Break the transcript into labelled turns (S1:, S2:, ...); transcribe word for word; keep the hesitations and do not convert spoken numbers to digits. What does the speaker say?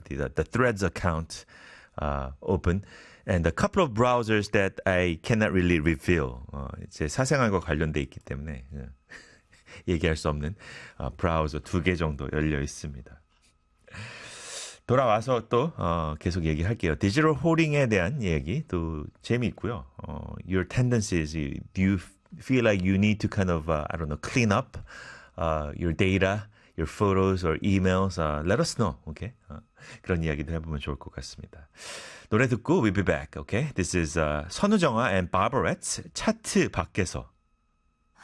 S1: already the, the Threads account uh, open. And a couple of browsers that I cannot really reveal. 어, 제 사생활과 관련돼 있기 때문에 얘기할 수 없는 어, 브라우저 두 개 정도 열려 있습니다. 돌아와서 또 어, 계속 얘기할게요. 디지털 호링에 대한 얘기 또 재미있고요. 어, your tendencies, do you feel like you need to kind of, uh, I don't know, clean up uh, your data, your photos or emails? Uh, let us know, okay? 어, 그런 이야기도 해보면 좋을 것 같습니다. 노래 듣고 we'll be back, okay? This is uh, 선우정아 and Barbarettes 차트 밖에서.